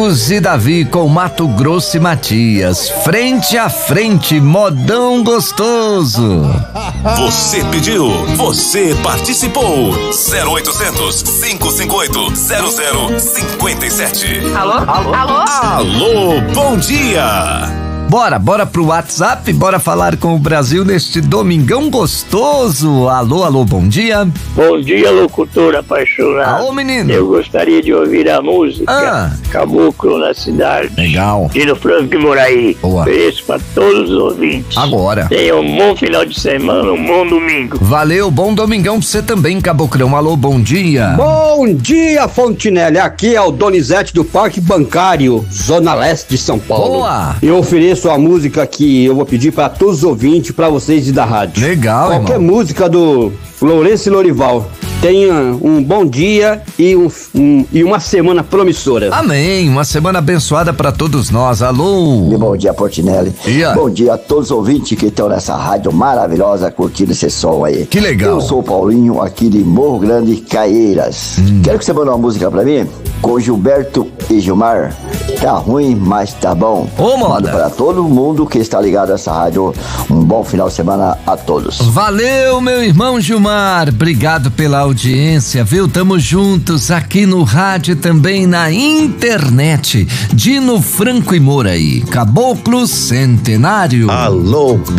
E Davi com Mato Grosso e Matias, frente a frente, modão gostoso. Você pediu, você participou. 0800 558 0057. Alô? Alô, bom dia. Bora pro WhatsApp, bora falar com o Brasil neste domingão gostoso. Alô, bom dia. Bom dia, locutora apaixonada. Alô, menino. Eu gostaria de ouvir a música Caboclo na Cidade. Legal. Tino Franco e Moraí. Boa. Ofereço para todos os ouvintes. Agora. Tenha um bom final de semana, um bom domingo. Valeu, bom domingão pra você também, Caboclão. Alô, bom dia. Bom dia, Fontinelli. Aqui é o Donizete do Parque Bancário, Zona Leste de São Paulo. Boa. Eu ofereço a música que eu vou pedir para todos os ouvintes, para vocês e da rádio. Legal, Qualquer irmão. música do Lourenço e Lorival. Tenha um bom dia e uma semana promissora. Amém, uma semana abençoada para todos nós. Alô. E bom dia, Portinelli. Dia. Bom dia a todos os ouvintes que estão nessa rádio maravilhosa curtindo esse som aí. Que legal. Eu sou o Paulinho, aqui de Morro Grande, Caieiras. Quero que você mande uma música pra mim com Gilberto e Gilmar. Tá ruim, mas tá bom. Ô, moda. Mando para todo mundo que está ligado a essa rádio. Um bom final de semana a todos. Valeu, meu irmão Gilmar. Obrigado pela audiência, viu? Tamo juntos aqui no rádio e também na internet. Dino Franco e Moraí, Caboclo Centenário. Alô,